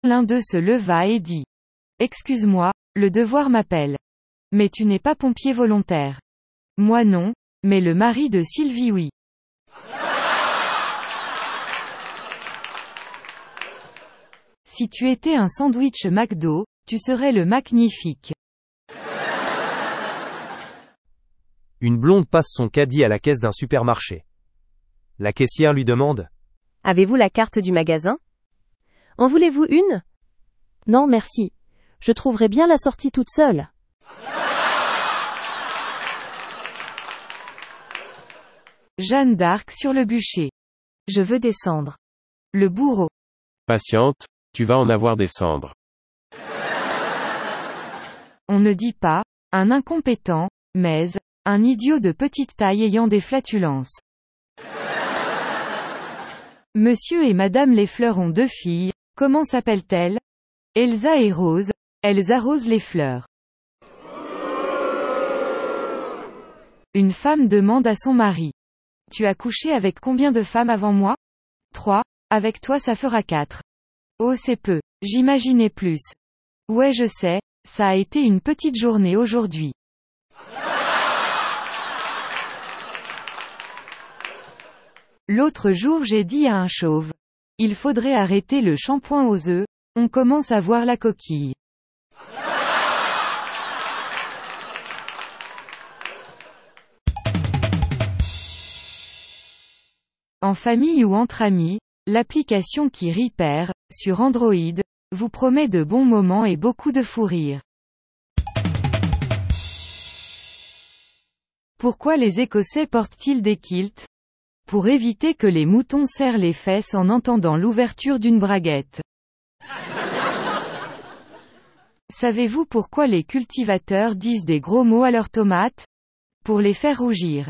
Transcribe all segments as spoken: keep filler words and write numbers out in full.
L'un d'eux se leva et dit. Excuse-moi, le devoir m'appelle. Mais tu n'es pas pompier volontaire. Moi non, mais le mari de Sylvie oui. Si tu étais un sandwich McDo, tu serais le magnifique. Une blonde passe son caddie à la caisse d'un supermarché. La caissière lui demande. Avez-vous la carte du magasin? En voulez-vous une? Non merci. Je trouverai bien la sortie toute seule. Jeanne d'Arc sur le bûcher. Je veux descendre. Le bourreau. Patiente, tu vas en avoir des cendres. On ne dit pas, un incompétent, mais, un idiot de petite taille ayant des flatulences. Monsieur et Madame Lefleur ont deux filles, comment s'appellent-elles? Elsa et Rose, elles arrosent les fleurs. Une femme demande à son mari. Tu as couché avec combien de femmes avant moi? Trois, avec toi ça fera quatre. Oh c'est peu, j'imaginais plus. Ouais je sais, ça a été une petite journée aujourd'hui. L'autre jour j'ai dit à un chauve. Il faudrait arrêter le shampoing aux œufs, on commence à voir la coquille. En famille ou entre amis, l'application qui Repair, sur Android, vous promet de bons moments et beaucoup de fou rire. Pourquoi les Écossais portent-ils des kilts? Pour éviter que les moutons serrent les fesses en entendant l'ouverture d'une braguette. Savez-vous pourquoi les cultivateurs disent des gros mots à leurs tomates? Pour les faire rougir.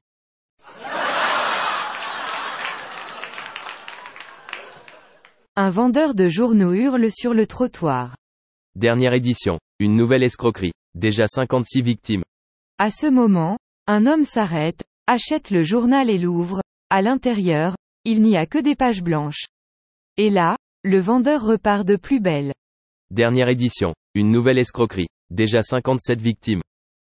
Un vendeur de journaux hurle sur le trottoir. Dernière édition. Une nouvelle escroquerie. Déjà cinquante-six victimes. À ce moment, un homme s'arrête, achète le journal et l'ouvre. À l'intérieur, il n'y a que des pages blanches. Et là, le vendeur repart de plus belle. Dernière édition. Une nouvelle escroquerie. Déjà cinquante-sept victimes.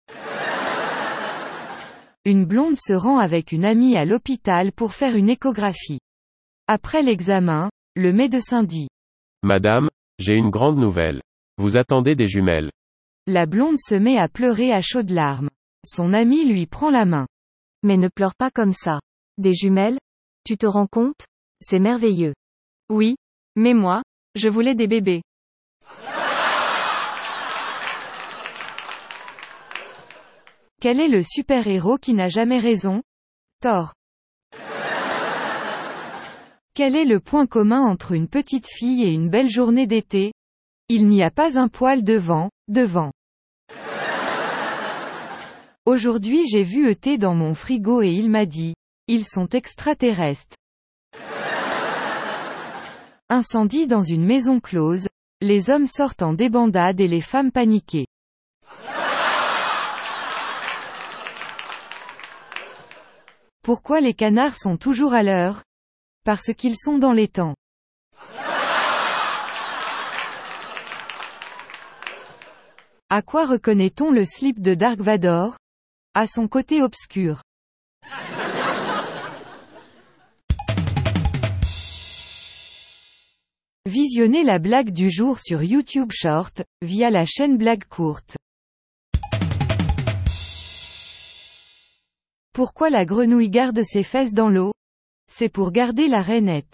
Une blonde se rend avec une amie à l'hôpital pour faire une échographie. Après l'examen, le médecin dit. Madame, j'ai une grande nouvelle. Vous attendez des jumelles. La blonde se met à pleurer à chaudes larmes. Son amie lui prend la main. Mais ne pleure pas comme ça. Des jumelles? Tu te rends compte? C'est merveilleux. Oui, mais moi, je voulais des bébés. Quel est le super-héros qui n'a jamais raison? Thor. Quel est le point commun entre une petite fille et une belle journée d'été? Il n'y a pas un poil de vent, devant. Aujourd'hui j'ai vu E T dans mon frigo et il m'a dit. Ils sont extraterrestres. Incendie dans une maison close, les hommes sortent en débandade et les femmes paniquées. Pourquoi les canards sont toujours à l'heure? Parce qu'ils sont dans les temps. À quoi reconnaît-on le slip de Dark Vador? À son côté obscur. Visionnez la blague du jour sur YouTube Short, via la chaîne Blague Courte. Pourquoi la grenouille garde ses fesses dans l'eau? C'est pour garder la rainette.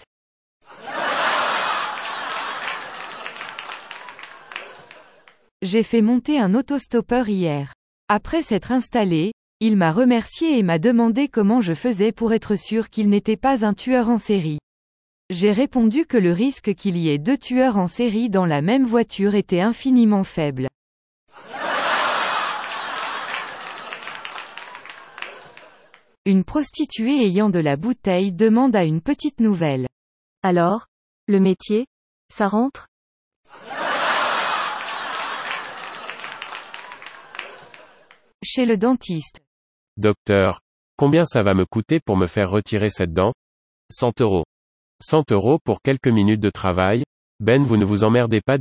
J'ai fait monter un autostoppeur hier. Après s'être installé, il m'a remercié et m'a demandé comment je faisais pour être sûr qu'il n'était pas un tueur en série. J'ai répondu que le risque qu'il y ait deux tueurs en série dans la même voiture était infiniment faible. Une prostituée ayant de la bouteille demande à une petite nouvelle. Alors? Le métier? Ça rentre? Chez le dentiste. Docteur. Combien ça va me coûter pour me faire retirer cette dent? cent euros. cent euros pour quelques minutes de travail? Ben vous ne vous emmerdez pas